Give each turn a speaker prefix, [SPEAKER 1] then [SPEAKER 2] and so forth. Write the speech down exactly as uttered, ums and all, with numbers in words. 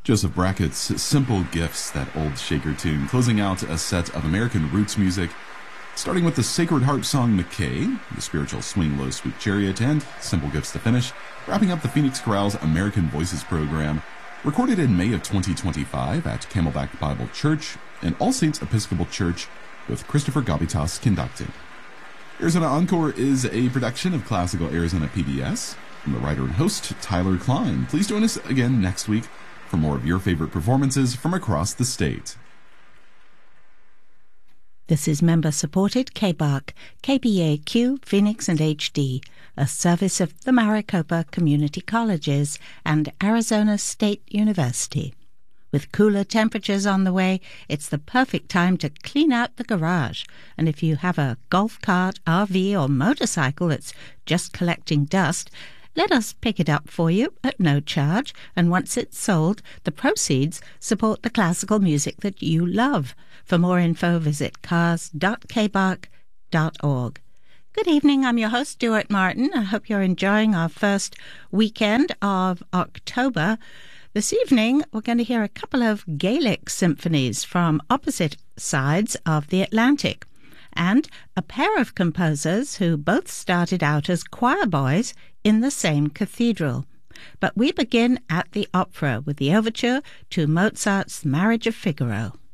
[SPEAKER 1] Joseph Brackett's Simple Gifts, that old Shaker tune, closing out a set of American roots music, starting with the Sacred Harp song McKay, the spiritual Swing Low Sweet Chariot, and Simple Gifts to finish, wrapping up the Phoenix Chorale's American Voices program, recorded in May of twenty twenty-five at Camelback Bible Church and All Saints Episcopal Church, with Christopher Gabitas conducting. Arizona Encore is a production of Classical Arizona P B S. I'm the writer and host, Tyler Klein. Please join us again next week for more of your favorite performances from across the state.
[SPEAKER 2] This is member-supported K B A R C, K B A Q, Phoenix and H D, a service of the Maricopa Community Colleges and Arizona State University. With cooler temperatures on the way, it's the perfect time to clean out the garage. And if you have a golf cart, R V, or motorcycle that's just collecting dust, let us pick it up for you at no charge, and once it's sold, the proceeds support the classical music that you love. For more info, visit cars dot k b a r c dot org. Good evening, I'm your host, Stuart Martin. I hope you're enjoying our first weekend of October. This evening, we're going to hear a couple of Gaelic symphonies from opposite sides of the Atlantic, and a pair of composers who both started out as choir boys in the same cathedral. But we begin at the opera with the overture to Mozart's Marriage of Figaro.